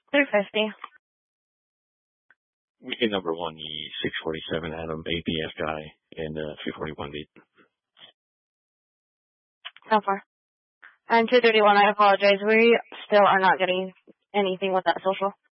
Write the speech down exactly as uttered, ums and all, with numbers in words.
three fifty. Weekend number one, the six forty-seven Adam A P F guy and uh, three forty-one beat. How far? And two thirty-one, I apologize. We still are not getting anything with that social.